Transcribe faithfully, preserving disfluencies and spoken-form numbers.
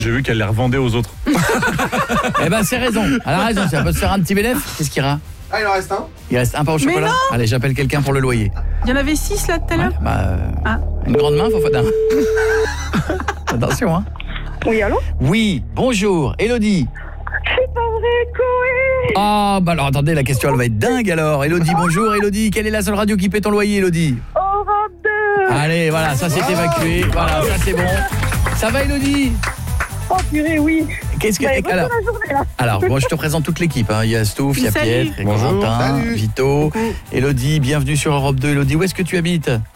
J'ai vu qu'elle les revendait aux autres. Eh ben c'est raison, elle a raison, ça peut se faire un petit bénéfice. Qu'est-ce qu'il y aura? Ah, il en reste un. Il reste un pain au Mais chocolat. non. Allez, j'appelle quelqu'un pour le loyer. Il y en avait six là tout à Ouais, l'heure. bah, euh, Ah. Une grande main, Fofana. Attention, hein. Oui, allô? Oui, bonjour, Elodie. C'est pas vrai, Koé! Ah, bah alors attendez, la question elle va être dingue alors. Elodie, bonjour, Elodie. Quelle est la seule radio qui paie ton loyer, Elodie? Europe deux! Allez, voilà, ça c'est évacué. Voilà, ça c'est bon. Ça va, Elodie? Oh purée, oui! Qu'est-ce que... Bah, bonne alors, journée, là. alors, moi je te présente toute l'équipe. Hein. Il y a Stouff, il y a Salut. Pietre, il y a Bonjour. Corentin, Salut. Vito, Elodie, bienvenue sur Europe deux. Elodie, où est-ce que tu habites?